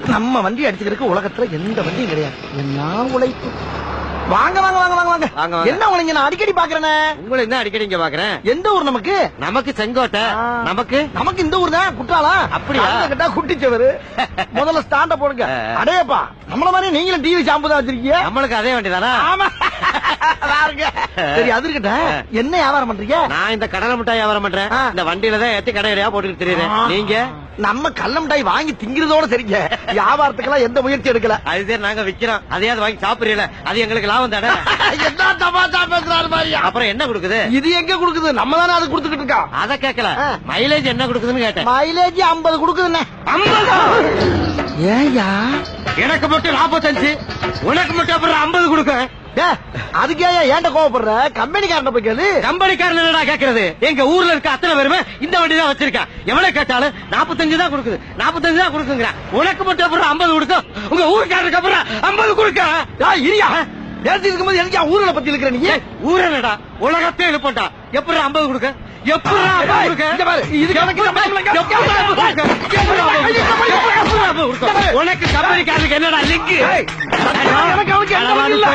நம்ம வண்டி அடிச்சுக்கிறதுக்கு உலகத்துல எந்த வண்டியும் கிடையாது. என்ன உழைப்பு. வாங்க வாங்க வாங்க வாங்க வாங்க வாங்க. என்ன உங்களை நான் அடிக்கடி பாக்குறேனே. உங்களை என்ன அடிக்கடி இங்க பாக்குறேன். எந்த ஊர் நமக்கு? நமக்கு செங்கோட்டை. நமக்கு நமக்கு இந்த ஊர் தான். குட்டாளா? அப்படியா? கேட்டா குட்டிச்சவரு. முதல்ல ஸ்டாண்ட போடுங்க. அடேப்பா நம்மள மாதிரி நீங்களும் டிவி ஷாம்பு தான் வச்சிருக்கீங்க. நம்மளுக்கு அதே வண்டிதானா? ஆமா. சரி அது இருக்கட்டும். என்ன வியாபாரம் பண்றீங்க? நான் இந்த கடலை மிட்டாய் வியாபாரம் பண்றேன். இந்த வண்டியில தான் ஏத்தி கடையா போட்டுக்கிட்டு தெரியுறேன். நீங்க? நம்ம கள்ள மிட்டாய் வாங்கி திங்கிறதோட சரிங்க. வியாபாரத்துக்கெல்லாம் எந்த முயற்சி எடுக்கல. அது சரி நாங்க விக்கிறோம். அதையாவது வாங்கி சாப்பிடுறீல, அது எங்களுக்கு லாபம் தானே. என்ன தமாஷா பேசுறாரு மாதிரியா? அப்புறம் என்ன கொடுக்குது? இது எங்க கொடுக்குது? நம்ம தானே அது கொடுத்துக்கிட்டு இருக்கோம். அத கேட்கல, மைலேஜ் என்ன கொடுக்குதுன்னு கேட்டேன். மைலேஜ் 50 கொடுக்குதுன்னு. 50? ஏயா எனக்கு மட்டும் 45, உனக்கு மட்டும் அப்புறம் 50 கொடுக்க. அதுக்கே ஏன்ட கோவப்படுற? கம்பெனிக்காரன் போய் கேளு. கம்பெனிக்காரன் என்னடா கேக்குறது? எங்க ஊர்ல இருக்க அத்தனை பேருமே இந்த வண்டி தான் வச்சிருக்கேன். எவ்வளவு கேட்டாலும் 45 தான் கொடுக்குது, 45 தான் கொடுக்குங்க. உனக்கு மட்டும் அப்புறம் 50 கொடுக்கும். உங்க ஊருக்காரருக்கு அப்புறம் 50 கொடுக்க. இரியா நேரத்துக்கு இருக்கும்போது எனக்கு ஊர்ல பத்தி இருக்கிற நீ ஊர் என்னடா உலகத்தை எழுப்பட்டா. எப்படி 50 கொடுக்க? எப்படி 50 கொடுக்க? இது உனக்கு கம்பெனிக்காரருக்கு என்னடா லிங்க்? எனக்கு அவனுக்கு